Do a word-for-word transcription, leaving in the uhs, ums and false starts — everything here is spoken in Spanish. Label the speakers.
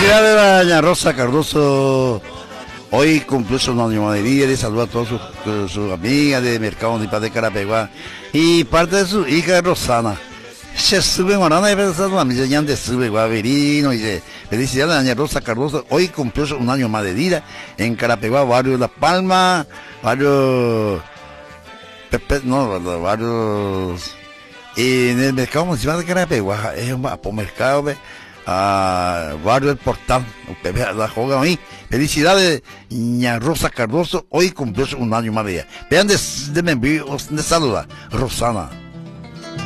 Speaker 1: Felicidades a doña Rosa Cardoso. Hoy cumplió su año de vida, le saluda a todas sus, sus amigas de Mercado Municipal de Carapeguá y parte de su hija Rosana. Se sube morana y pensando a mi señor de sube guaverino y dice, felicidades a doña Rosa Cardoso. Hoy cumplió un año más de vida en Carapeguá, barrio de La Palma, barrio Pepe, no, varios en el mercado municipal de Carapeguá, es un mercado, a barrio del Portal, la joven ahí. Felicidades, doña Rosa Cardoso, hoy cumplió un año más de vida. Vean de, de me envío, de saluda, Rosana.